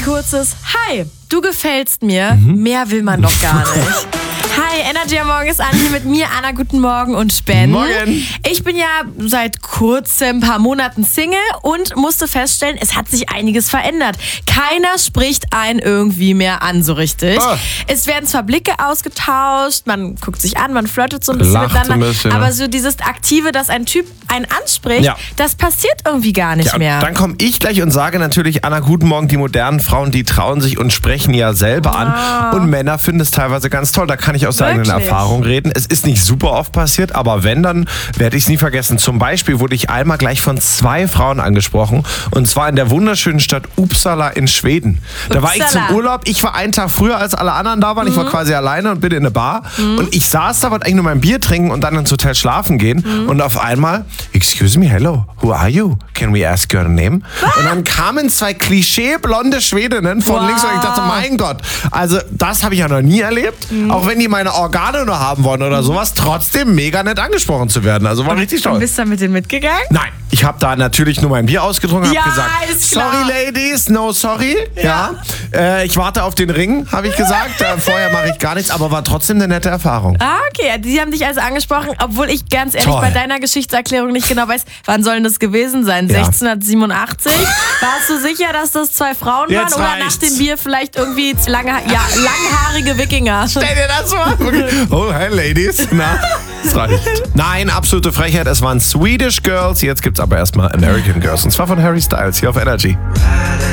kurzes Hi, du gefällst mir. Mehr will man doch gar nicht. Hi, Energy am Morgen ist an, hier mit mir, Anna, guten Morgen und Ben. Morgen. Ich bin ja seit kurzem, ein paar Monaten Single und musste feststellen, es hat sich einiges verändert. Keiner spricht einen irgendwie mehr an so richtig. Ah. Es werden zwar Blicke ausgetauscht, man guckt sich an, man flirtet so ein bisschen Lacht miteinander, ein bisschen, aber ja. so dieses Aktive, dass ein Typ einen anspricht, Ja. das passiert irgendwie gar nicht Ja, mehr. dann komme ich gleich und sage natürlich, Anna, guten Morgen, die modernen Frauen, die trauen sich und sprechen ja selber an. Und Männer finden es teilweise ganz toll. Da kann ich aus eigener Wirklich? Erfahrung reden. Es ist nicht super oft passiert, aber wenn, dann werde ich es nie vergessen. Zum Beispiel wurde ich einmal gleich von 2 Frauen angesprochen. Und zwar in der wunderschönen Stadt Uppsala in Schweden. Da war ich zum Uppsala. Urlaub. Ich war einen Tag früher, als alle anderen da waren. Ich war quasi alleine und bin in eine Bar. Und ich saß da, wollte eigentlich nur mein Bier trinken und dann ins Hotel schlafen gehen. Und auf einmal, excuse me, hello, who are you? Can we ask your name? Und dann kamen 2 klischeeblonde Schwedinnen von Wow. links und ich dachte, mein Gott, also das habe ich ja noch nie erlebt. Auch wenn die meine Organe nur haben wollen oder sowas, trotzdem mega nett angesprochen zu werden. Also war richtig Und toll. bist du mit denen mitgegangen? Nein, ich habe da natürlich nur mein Bier ausgetrunken und Ja, habe gesagt, ist klar. sorry ladies, no sorry. Ja. Ich warte auf den Ring, habe ich gesagt. Vorher mache ich gar nichts, aber war trotzdem eine nette Erfahrung. Ah, okay. Die haben dich also angesprochen, obwohl ich ganz ehrlich Toll. bei deiner Geschichtserklärung nicht genau weiß, wann soll denn das gewesen sein? Ja. 1687? Warst du sicher, dass das 2 Frauen Jetzt waren? Oder nach reicht's. dem Bier vielleicht irgendwie langhaarige Wikinger? Stell dir das vor. Oh, hey ladies. Na, das reicht. Nein, absolute Frechheit. Es waren Swedish Girls. Jetzt gibt's aber erstmal American Girls. Und zwar von Harry Styles hier auf Energy.